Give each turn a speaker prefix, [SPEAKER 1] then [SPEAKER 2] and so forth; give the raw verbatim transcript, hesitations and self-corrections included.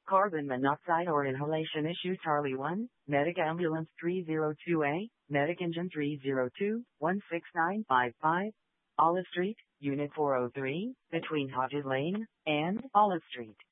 [SPEAKER 1] Carbon monoxide or inhalation issue Charlie one, Medic Ambulance three zero two A, Medic Engine three zero two, one six nine five five, Olive Street, Unit four oh three, between Hodges Lane and Olive Street.